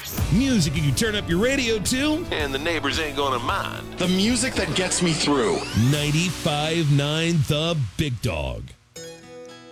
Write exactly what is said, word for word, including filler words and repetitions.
Music you can turn up your radio to. And the neighbors ain't gonna mind. The music that gets me through. ninety-five point nine The Big Dog.